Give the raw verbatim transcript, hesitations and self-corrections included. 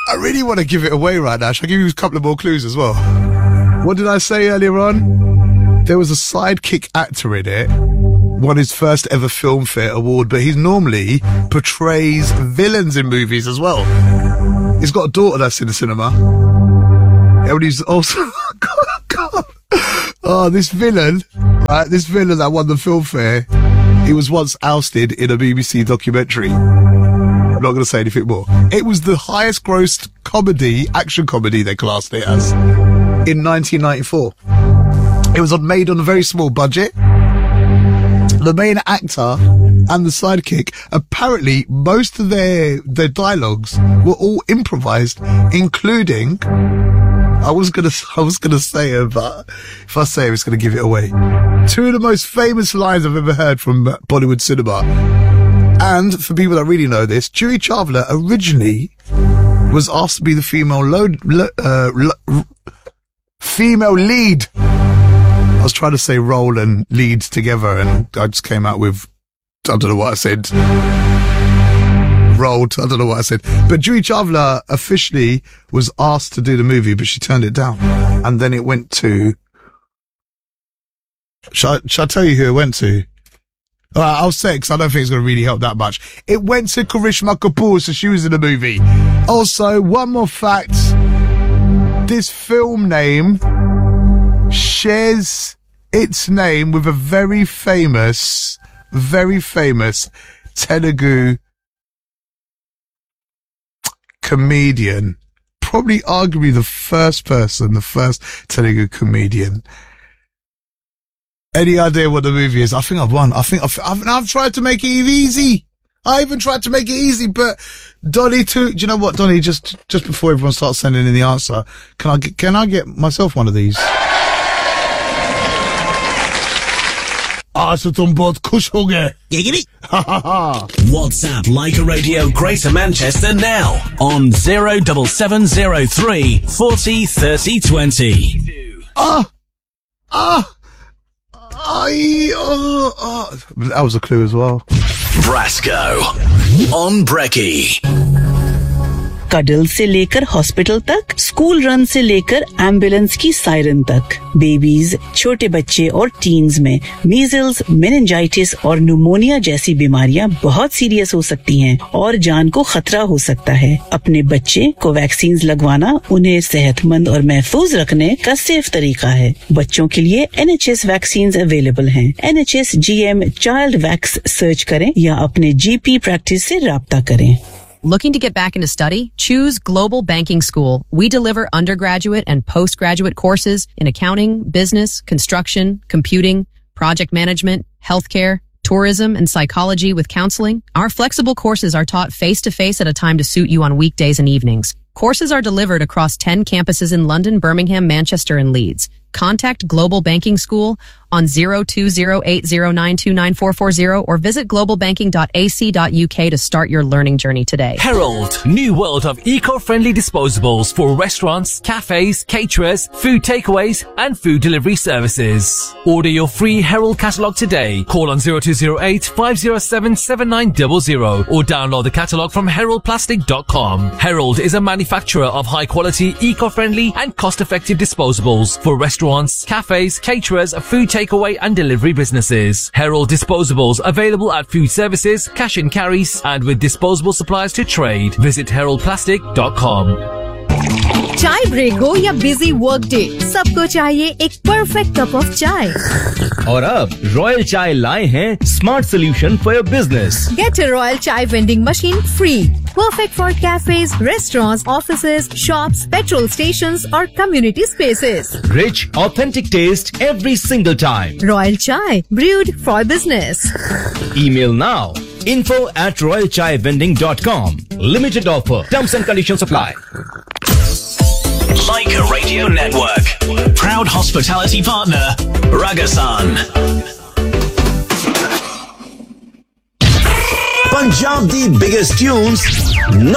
I really want to give it away right now. Shall I give you a couple of more clues as well? What did I say earlier on? There was a sidekick actor in it, won his first ever Filmfare award, but he normally portrays villains in movies as well. He's got a daughter that's in the cinema. And he's also... God, God. Oh, this villain, right? This villain that won the Filmfare, he was once ousted in a B B C documentary. I'm not going to say anything more. It was the highest grossed comedy, action comedy they classed it as, in nineteen ninety-four. It was made on a very small budget. The main actor and the sidekick, apparently most of their, their dialogues were all improvised, including, I was gonna, I was gonna say it, but if I say it, it's gonna give it away. Two of the most famous lines I've ever heard from Bollywood cinema. And for people that really know this, Juhi Chawla originally was asked to be the female load, lo, uh, lo, female lead. I was trying to say role and lead together, and I just came out with, I don't know what I said. Rolled, I don't know what I said. But Juhi Chawla officially was asked to do the movie, but she turned it down. And then it went to, shall I, shall I tell you who it went to? Uh, I'll say it because I don't think it's going to really help that much. It went to Karishma Kapoor, so she was in the movie. Also, one more fact. This film name shares its name with a very famous, very famous Telugu comedian. Probably arguably the first person, the first Telugu comedian. Any idea what the movie is? I think I've won. I think I've, I've, I've tried to make it easy. I even tried to make it easy, but Donny too. Do you know what, Donny? Just, just before everyone starts sending in the answer, can I get, can I get myself one of these? आज तो तुम बहुत खुश हो गए. WhatsApp Like a Radio Greater Manchester now on zero double seven zero three forty thirty twenty. Ah, ah, I, oh, oh. That was a clue as well. Brasco on Brecky. Cuddle से लेकर hospital तक, school run से लेकर ambulance की siren तक, babies, छोटे बच्चे और टीन्स में मीजल्स, मेनिंजाइटिस और न्यूमोनिया जैसी बीमारियां बहुत सीरियस हो सकती हैं और जान को खतरा हो सकता है. अपने बच्चे को वैक्सीन लगवाना उन्हें सेहतमंद और महफूज रखने का सेफ तरीका है. बच्चों के लिए N H S vaccine available हैं. N H S G M child wax search करें या अपने जीपी प्रैक्टिस से राब्ता करें. Looking to get back into study? Choose Global Banking School. We deliver undergraduate and postgraduate courses in accounting, business, construction, computing, project management, healthcare, tourism, and psychology with counseling. Our flexible courses are taught face-to-face at a time to suit you on weekdays and evenings. Courses are delivered across ten campuses in London, Birmingham, Manchester, and Leeds. Contact Global Banking School on zero two zero eight zero nine two nine four four zero or visit global banking dot a c dot u k to start your learning journey today. Herald, new world of eco-friendly disposables for restaurants, cafes, caterers, food takeaways and food delivery services. Order your free Herald catalogue today. Call on zero two zero eight five zero seven seven nine zero zero or download the catalogue from herald plastic dot com. Herald is a manufacturer of high-quality, eco-friendly and cost-effective disposables for restaurants, cafes, caterers, food takeaway and delivery businesses. Herald disposables available at food services, cash and carries and with disposable supplies to trade. Visit herald plastic dot com. चाय break हो या busy work day, सबको चाहिए एक perfect cup of चाय. और अब royal चाय लाए हैं smart solution for your business. Get a Royal Chai vending machine free. Perfect for cafes, restaurants, offices, shops, petrol stations or community spaces. Rich, authentic taste every single time. Royal Chai, brewed for business. Email now. Info at royal chai vending dot com. Limited offer. Terms and conditions apply. Like a Radio Network. Proud hospitality partner, Ragasan. Punjab the biggest tunes.